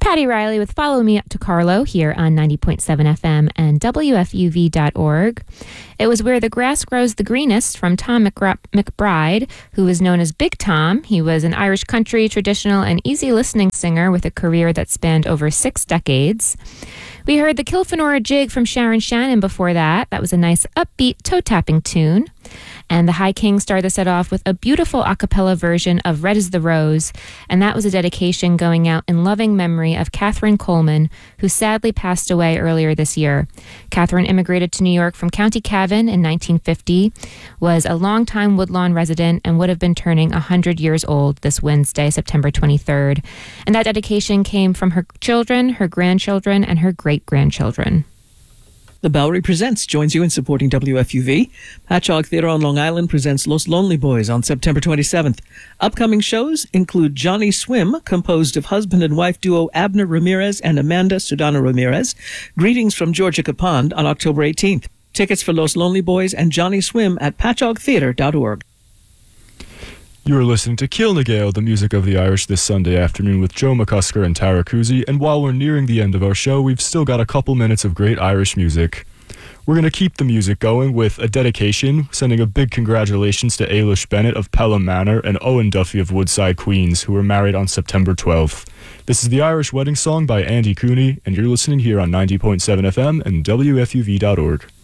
Patty Riley with Follow Me Up to Carlo here on 90.7 FM and WFUV.org. It was Where the Grass Grows the Greenest from Tom McBride, who was known as Big Tom. He was an Irish country, traditional, and easy listening singer with a career that spanned over 6 decades. We heard the Kilfenora Jig from Sharon Shannon before that. That was a nice upbeat toe-tapping tune. And the High King started the set off with a beautiful a cappella version of Red is the Rose, and that was a dedication going out in loving memory of Catherine Coleman, who sadly passed away earlier this year. Catherine immigrated to New York from County Cavan in 1950, was a longtime Woodlawn resident, and would have been turning 100 years old this Wednesday, September 23rd. And that dedication came from her children, her grandchildren, and her great-grandchildren. The Bowery Presents joins you in supporting WFUV. Patchogue Theatre on Long Island presents Los Lonely Boys on September 27th. Upcoming shows include Johnny Swim, composed of husband and wife duo Abner Ramirez and Amanda Sudana Ramirez. Greetings from Georgia Capond on October 18th. Tickets for Los Lonely Boys and Johnny Swim at patchoguetheatre.org. You are listening to Kilnagale, the music of the Irish, this Sunday afternoon with Joe McCusker and Tara Kuzi. And while we're nearing the end of our show, we've still got a couple minutes of great Irish music. We're going to keep the music going with a dedication, sending a big congratulations to Ailish Bennett of Pelham Manor and Owen Duffy of Woodside, Queens, who were married on September 12th. This is the Irish Wedding Song by Andy Cooney, and you're listening here on 90.7 FM and WFUV.org.